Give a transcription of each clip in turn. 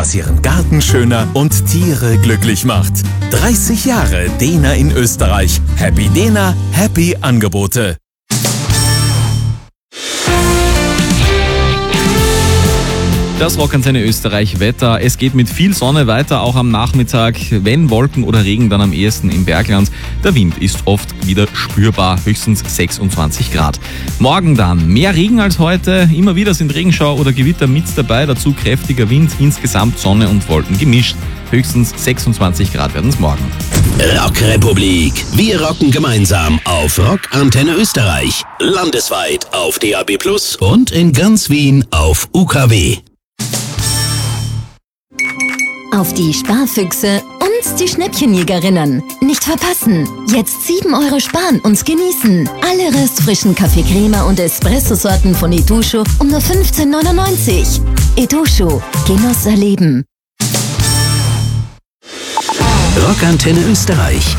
was Ihren Garten schöner und Tiere glücklich macht. 30 Jahre Dena in Österreich. Happy Dena, happy Angebote. Das Rockantenne Österreich Wetter. Es geht mit viel Sonne weiter, auch am Nachmittag. Wenn Wolken oder Regen, dann am ehesten im Bergland. Der Wind ist oft wieder spürbar, höchstens 26 Grad. Morgen dann mehr Regen als heute. Immer wieder sind Regenschauer oder Gewitter mit dabei. Dazu kräftiger Wind, insgesamt Sonne und Wolken gemischt. Höchstens 26 Grad werden es morgen. Rockrepublik. Wir rocken gemeinsam auf Rockantenne Österreich. Landesweit auf DAB+ und in ganz Wien auf UKW. Auf die Sparfüchse und die Schnäppchenjägerinnen. Nicht verpassen. Jetzt 7 € sparen und genießen. Alle restfrischen Kaffee-Crema und Espresso-Sorten von Edusho um nur 15,99 €. Edusho. Genuss erleben. Rockantenne Österreich.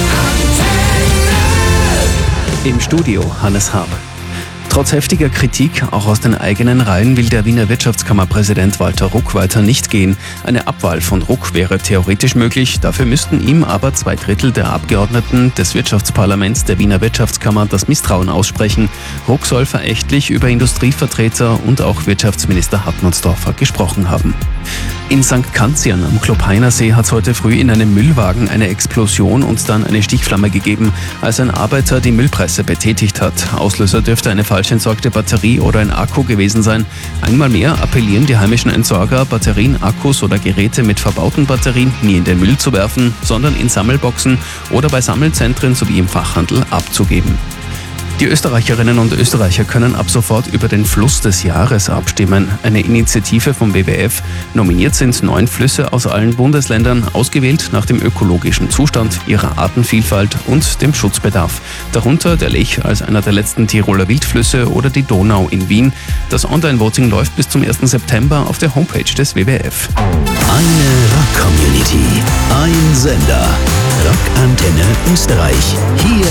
Im Studio Hannes Hab. Trotz heftiger Kritik, auch aus den eigenen Reihen, will der Wiener Wirtschaftskammerpräsident Walter Ruck weiter nicht gehen. Eine Abwahl von Ruck wäre theoretisch möglich, dafür müssten ihm aber 2/3 der Abgeordneten des Wirtschaftsparlaments der Wiener Wirtschaftskammer das Misstrauen aussprechen. Ruck soll verächtlich über Industrievertreter und auch Wirtschaftsminister Hartmannsdorfer gesprochen haben. In St. Kanzian am Klopainersee hat es heute früh in einem Müllwagen eine Explosion und dann eine Stichflamme gegeben, als ein Arbeiter die Müllpresse betätigt hat. Auslöser dürfte eine falsch entsorgte Batterie oder ein Akku gewesen sein. Einmal mehr appellieren die heimischen Entsorger, Batterien, Akkus oder Geräte mit verbauten Batterien nie in den Müll zu werfen, sondern in Sammelboxen oder bei Sammelzentren sowie im Fachhandel abzugeben. Die Österreicherinnen und Österreicher können ab sofort über den Fluss des Jahres abstimmen. Eine Initiative vom WWF. Nominiert sind 9 Flüsse aus allen Bundesländern, ausgewählt nach dem ökologischen Zustand, ihrer Artenvielfalt und dem Schutzbedarf. Darunter der Lech als einer der letzten Tiroler Wildflüsse oder die Donau in Wien. Das Online-Voting läuft bis zum 1. September auf der Homepage des WWF. Eine Rock-Community. Ein Sender. Rockantenne Österreich. Hier